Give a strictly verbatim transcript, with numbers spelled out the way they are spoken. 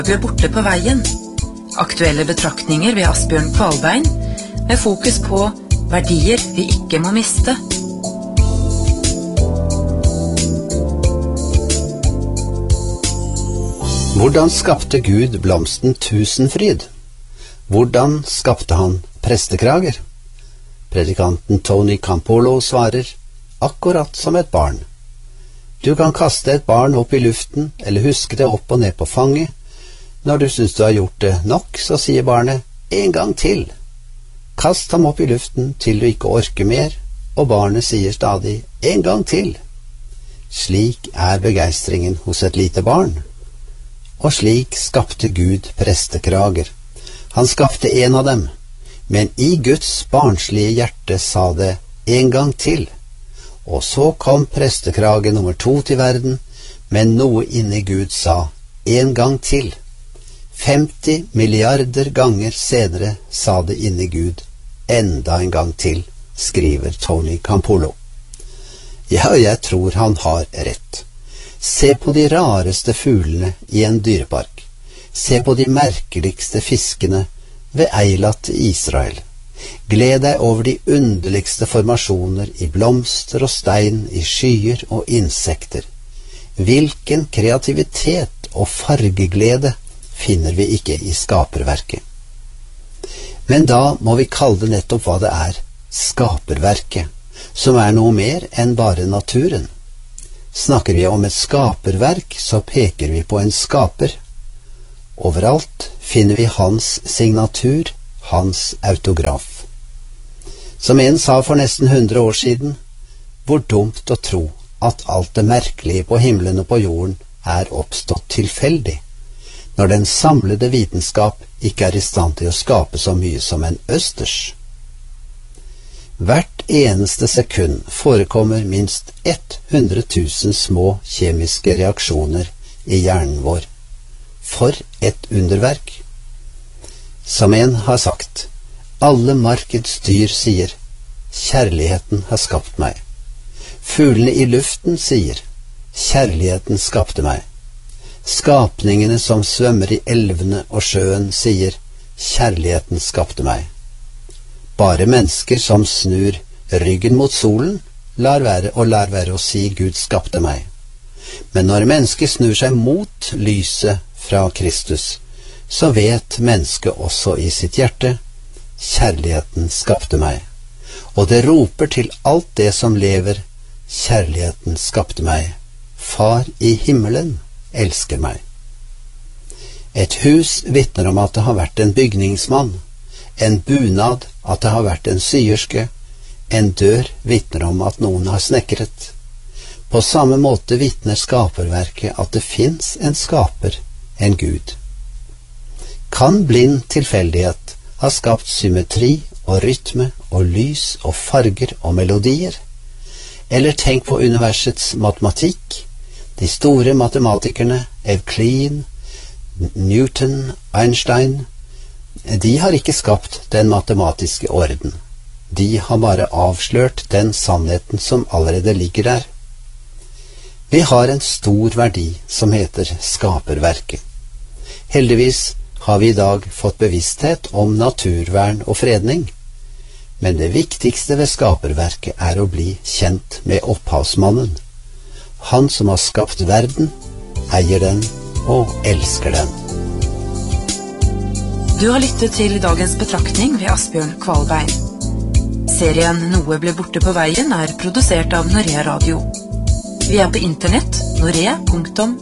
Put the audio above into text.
ble borte på veien. Aktuelle betraktninger ved Asbjørn Kvalbein, med fokus på verdier vi ikke må miste. Hvordan skapte Gud blomsten tusenfryd? Hvordan skapte han prestekrager? Predikanten Tony Campolo svarer, akkurat som et barn. Du kan kaste et barn opp i luften, eller huske det opp og ned på fanget. Når du synes du har gjort det nok, så sier barnet, en gang til. Kast ham opp i luften til du ikke orker mer, og barnet sier stadig, en gang til. Slik er begeistringen hos et lite barn. Og slik skapte Gud prestekrager. Han skapte en av dem, men i Guds barnslige hjerte sa det en gang til. Og så kom prestekrage nummer to til verden, men noe inni Gud sa en gang til. femti milliarder ganger senere sa det inni Gud enda en gang til, skriver Tony Campolo. Ja, jeg tror han har rett. Se på de rareste fuglene i en dyrepark. Se på de merkeligste fiskene ved Eilat i Israel. Gled deg over de underligste formasjoner i blomster og stein, i skyer og insekter. Hvilken kreativitet og fargeglede finner vi ikke i skaperverket. Men da må vi kalle det nettopp hva det er, skaperverket, som er noe mer enn bare naturen. Snakker vi om et skaperverk, så peker vi på en skaper. Overalt finner vi hans signatur, hans autograf. Som en sa for nesten hundre år siden, hvor dumt å tro at alt det merkelige på himmelen og på jorden er oppstått tilfeldig, når den samlede vitenskap ikke er i stand til å skape så mye som en østers. Hvert eneste sekund forekommer minst hundre tusen små kjemiske reaksjoner i hjernen vår. For et underverk! Som en har sagt, alle markeds dyr sier, kjærligheten har skapt meg. Fuglene i luften sier, kjærligheten skapte meg. Skapningene som svømmer i elvene og sjøen sier, kjærligheten skapte meg. Bare mennesker som snur ryggen mot solen, lar være og lar være å si Gud skapte meg. Men når mennesker snur seg mot lyset fra Kristus, så vet mennesket også i sitt hjerte, kjærligheten skapte meg. Og det roper til alt det som lever, kjærligheten skapte meg. Far i himmelen elsker meg. Et hus vitner om at det har vært en bygningsmann, en bunad at det har vært en syerske, en dør vitner om at noen har snekret. På samme måte vitner skaperverket at det finnes en skaper, en Gud. Kan blind tilfeldighet ha skapt symmetri og rytme og lys og farger og melodier? Eller tenk på universets matematikk. De store matematikerne, Euclid, Newton, Einstein, de har ikke skapt den matematiske orden. De har bare avslørt den sannheten som allerede ligger der. Vi har en stor verdi som heter skaperverket. Heldigvis har vi i dag fått bevissthet om naturvern og fredning. Men det viktigste ved skaperverket er å bli kjent med opphavsmannen. Han som har skapt verden, eier den og elsker den. Du har lyttet til dagens betraktning ved Asbjørn Kvalbein. Serien Noe ble borte på veien er produsert av Norea Radio. Vi er på internett, norea punktum